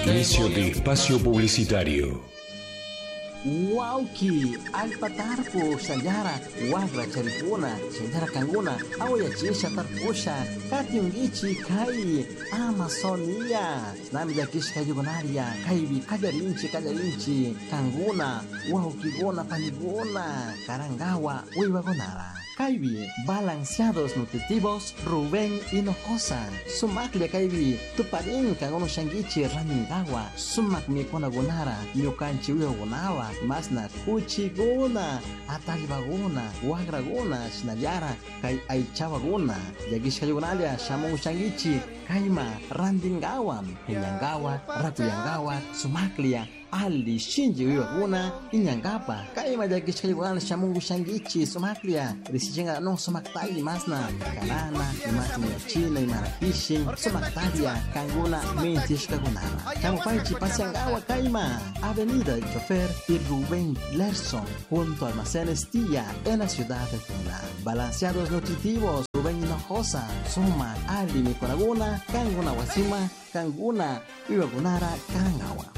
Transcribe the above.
Inicio de espacio publicitario. Wauki, alpatarpo, sayara, wagra, charipuna, sayara kanguna, awaya chisha tarpusha, katiungichi, kai, Amazonia, nami ya kisha yugonaria, kaibi, kajarinchi, kanguna, wauki gona, paniguna, karangawa, uiwagonara. Kaibi, balanceados nutritivos, Rubén Hinojosa, sumaklia kaibi, tuparin kangono shangichi raningawa, sumak mi kona gonara, miokanchi uyogonawa, masna kuchi guna, atalibaguna, wagraguna, shinayara, kai aichawaguna, yagisha yugonalia, shamon shangichi, kaima, randingawa, hinyangawa, rakuyangawa, sumaklia, Ali Shinji Wiwaguna, Inyangapa, Kaima Yakishkaliwan, Shamungu Shangichi, Somaklia, Rishinga no Somaktali Masna, Karana, Imatni China, Imarakishi, Somaktalia, Kanguna, Mentishkagunara, Kamupaichi, Pasiangawa, Kaima, Avenida del Chofer y Rubén Lerson, junto a Almacenes Tía, en la ciudad de Tuna. Balanceados nutritivos, Rubén Hinojosa, Soma, Ali Mikonaguna, Kanguna Wasima, Kanguna, Wiwagunara, Karangawa.